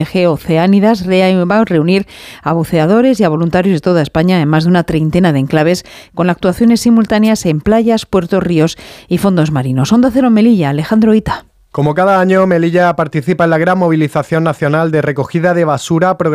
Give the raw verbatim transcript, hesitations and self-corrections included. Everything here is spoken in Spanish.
Oceánidas va a reunir a buceadores y a voluntarios de toda España en más de una treintena de enclaves, con actuaciones simultáneas en playas, puertos, ríos y fondos marinos. Onda Cero Melilla, Alejandro Ita. Como cada año, Melilla participa en la gran movilización nacional de recogida de basura